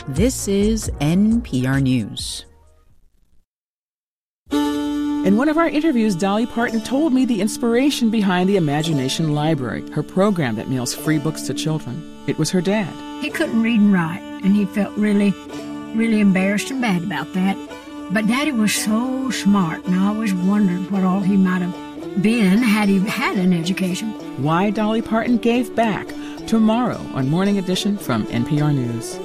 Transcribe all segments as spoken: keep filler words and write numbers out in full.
This is N P R News. In one of our interviews, Dolly Parton told me the inspiration behind the Imagination Library, her program that mails free books to children. It was her dad. He couldn't read and write, and he felt really, really embarrassed and bad about that. But Daddy was so smart, and I always wondered what all he might have been had he had an education. Why Dolly Parton gave back, tomorrow on Morning Edition from N P R News.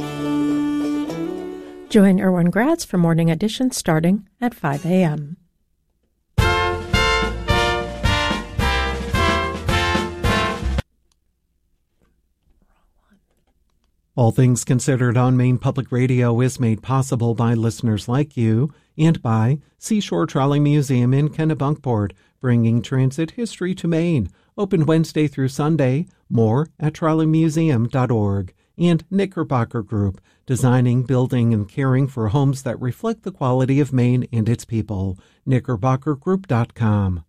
Join Erwin Gratz for Morning Edition starting at five a.m. All Things Considered on Maine Public Radio is made possible by listeners like you and by Seashore Trolley Museum in Kennebunkport, bringing transit history to Maine. Open Wednesday through Sunday. More at trolley museum dot org. And Knickerbocker Group, designing, building, and caring for homes that reflect the quality of Maine and its people. knickerbocker group dot com.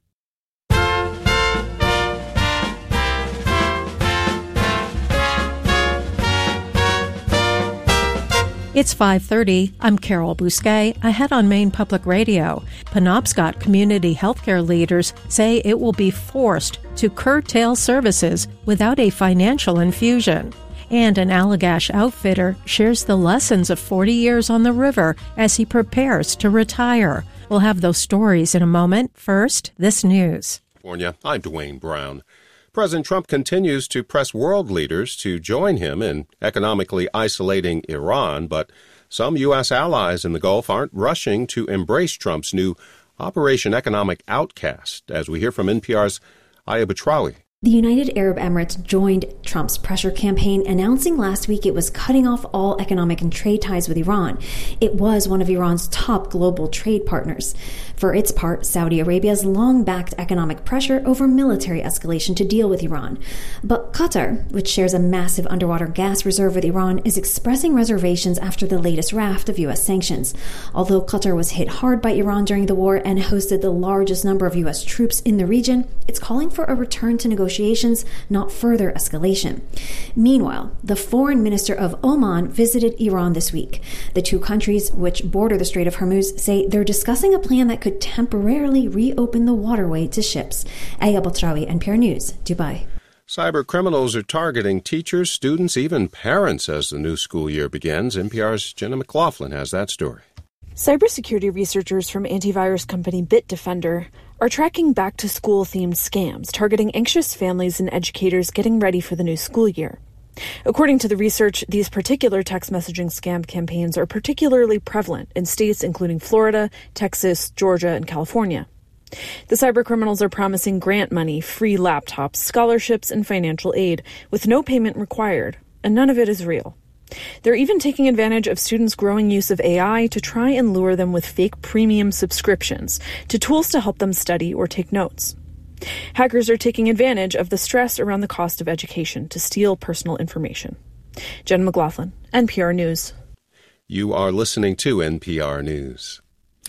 It's five thirty. I'm Carol Bousquet. Ahead on Maine Public Radio, Penobscot community healthcare leaders say it will be forced to curtail services without a financial infusion. And an Allagash outfitter shares the lessons of forty years on the river as he prepares to retire. We'll have those stories in a moment. First, this news. California, I'm Dwayne Brown. President Trump continues to press world leaders to join him in economically isolating Iran, but some U S allies in the Gulf aren't rushing to embrace Trump's new Operation Economic Outcast, as we hear from N P R's Aya Batrawi. The United Arab Emirates joined Trump's pressure campaign, announcing last week it was cutting off all economic and trade ties with Iran. It was one of Iran's top global trade partners. For its part, Saudi Arabia has long backed economic pressure over military escalation to deal with Iran. But Qatar, which shares a massive underwater gas reserve with Iran, is expressing reservations after the latest raft of U S sanctions. Although Qatar was hit hard by Iran during the war and hosted the largest number of U S troops in the region, it's calling for a return to negotiations. Negotiations, not further escalation. Meanwhile, the foreign minister of Oman visited Iran this week. The two countries, which border the Strait of Hormuz, say they're discussing a plan that could temporarily reopen the waterway to ships. Aya Batrawi, N P R News, Dubai. Cyber criminals are targeting teachers, students, even parents as the new school year begins. N P R's Jenna McLaughlin has that story. Cybersecurity researchers from antivirus company Bitdefender are tracking back-to-school-themed scams targeting anxious families and educators getting ready for the new school year. According to the research, these particular text messaging scam campaigns are particularly prevalent in states including Florida, Texas, Georgia, and California. The cybercriminals are promising grant money, free laptops, scholarships, and financial aid with no payment required, and none of it is real. They're even taking advantage of students' growing use of A I to try and lure them with fake premium subscriptions to tools to help them study or take notes. Hackers are taking advantage of the stress around the cost of education to steal personal information. Jen McLaughlin, N P R News. You are listening to N P R News.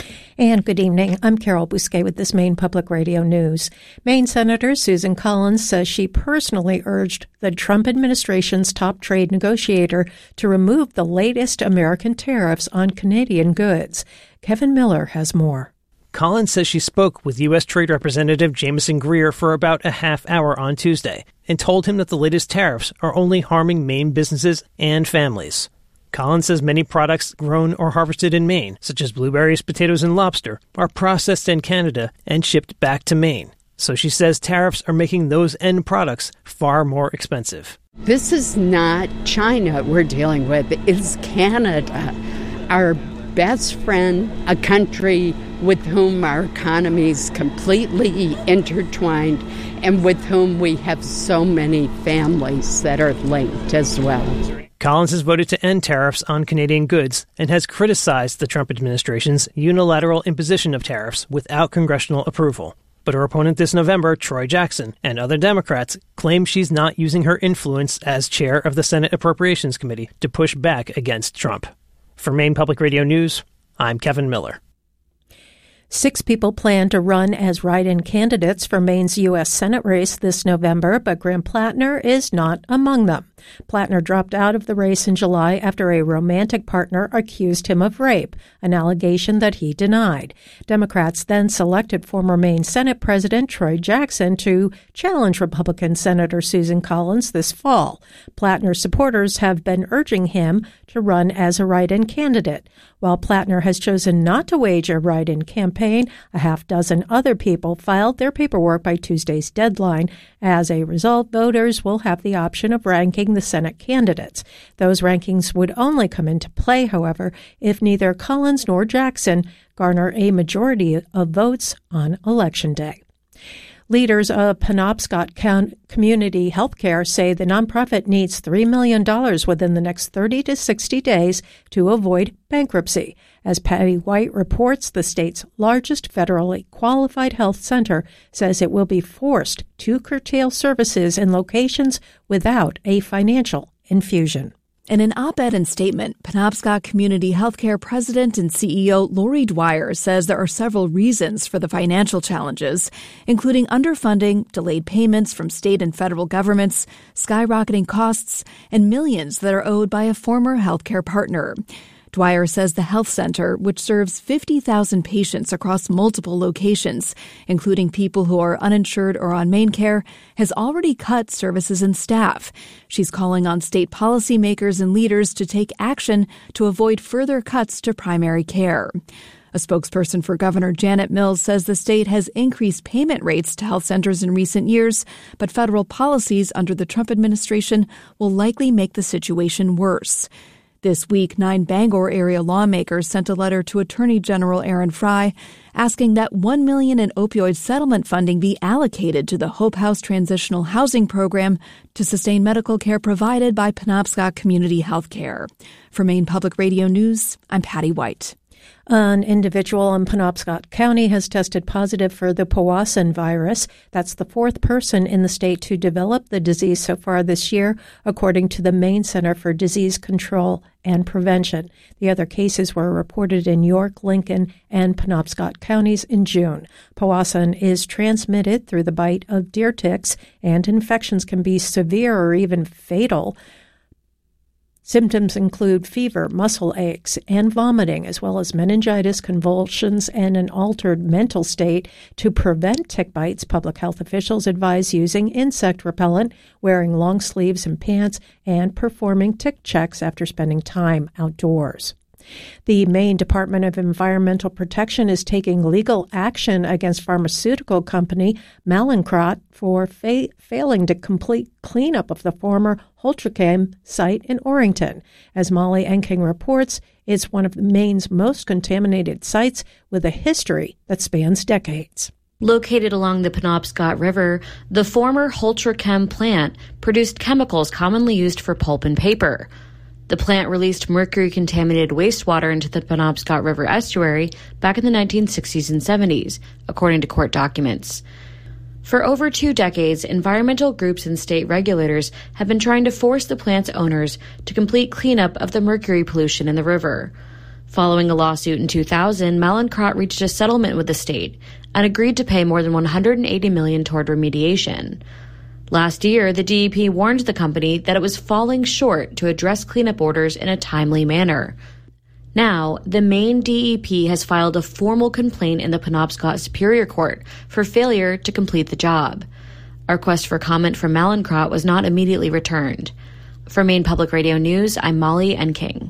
And good evening. I'm Carol Bousquet with this Maine Public Radio News. Maine Senator Susan Collins says she personally urged the Trump administration's top trade negotiator to remove the latest American tariffs on Canadian goods. Kevin Miller has more. Collins says she spoke with U S. Trade Representative Jameson Greer for about a half hour on Tuesday and told him that the latest tariffs are only harming Maine businesses and families. Collins says many products grown or harvested in Maine, such as blueberries, potatoes, and lobster, are processed in Canada and shipped back to Maine. So she says tariffs are making those end products far more expensive. This is not China we're dealing with. It's Canada, our best friend, a country with whom our economy is completely intertwined and with whom we have so many families that are linked as well. Collins has voted to end tariffs on Canadian goods and has criticized the Trump administration's unilateral imposition of tariffs without congressional approval. But her opponent this November, Troy Jackson, and other Democrats claim she's not using her influence as chair of the Senate Appropriations Committee to push back against Trump. For Maine Public Radio News, I'm Kevin Miller. Six people plan to run as write-in candidates for Maine's U S. Senate race this November, but Graham Plattner is not among them. Plattner dropped out of the race in July after a romantic partner accused him of rape, an allegation that he denied. Democrats then selected former Maine Senate President Troy Jackson to challenge Republican Senator Susan Collins this fall. Plattner's supporters have been urging him to run as a write-in candidate. While Plattner has chosen not to wage a write-in campaign, a half dozen other people filed their paperwork by Tuesday's deadline. As a result, voters will have the option of ranking the Senate candidates. Those rankings would only come into play, however, if neither Collins nor Jackson garner a majority of votes on Election Day. Leaders of Penobscot Community Healthcare say the nonprofit needs three million dollars within the next thirty to sixty days to avoid bankruptcy. As Patty White reports, the state's largest federally qualified health center says it will be forced to curtail services in locations without a financial infusion. In an op-ed and statement, Penobscot Community Healthcare President and C E O Lori Dwyer says there are several reasons for the financial challenges, including underfunding, delayed payments from state and federal governments, skyrocketing costs, and millions that are owed by a former healthcare partner. Dwyer says the health center, which serves fifty thousand patients across multiple locations, including people who are uninsured or on MaineCare, has already cut services and staff. She's calling on state policymakers and leaders to take action to avoid further cuts to primary care. A spokesperson for Governor Janet Mills says the state has increased payment rates to health centers in recent years, but federal policies under the Trump administration will likely make the situation worse. This week, nine Bangor area lawmakers sent a letter to Attorney General Aaron Frey asking that one million dollars in opioid settlement funding be allocated to the Hope House Transitional Housing Program to sustain medical care provided by Penobscot Community Healthcare. For Maine Public Radio News, I'm Patty White. An individual in Penobscot County has tested positive for the Powassan virus. That's the fourth person in the state to develop the disease so far this year, according to the Maine Center for Disease Control and Prevention. The other cases were reported in York, Lincoln, and Penobscot counties in June. Powassan is transmitted through the bite of deer ticks, and infections can be severe or even fatal. Symptoms include fever, muscle aches, and vomiting, as well as meningitis, convulsions, and an altered mental state. To prevent tick bites, public health officials advise using insect repellent, wearing long sleeves and pants, and performing tick checks after spending time outdoors. The Maine Department of Environmental Protection is taking legal action against pharmaceutical company Mallinckrodt for fa- failing to complete cleanup of the former Holtrachem site in Orrington. As Molly Enking reports, it's one of Maine's most contaminated sites with a history that spans decades. Located along the Penobscot River, the former Holtrachem plant produced chemicals commonly used for pulp and paper. The plant released mercury-contaminated wastewater into the Penobscot River estuary back in the nineteen sixties and seventies, according to court documents. For over two decades, environmental groups and state regulators have been trying to force the plant's owners to complete cleanup of the mercury pollution in the river. Following a lawsuit in two thousand, Mallinckrodt reached a settlement with the state and agreed to pay more than one hundred eighty million dollars toward remediation. Last year, the D E P warned the company that it was falling short to address cleanup orders in a timely manner. Now, the Maine D E P has filed a formal complaint in the Penobscot Superior Court for failure to complete the job. A request for comment from Mallinckrodt was not immediately returned. For Maine Public Radio News, I'm Molly Enking.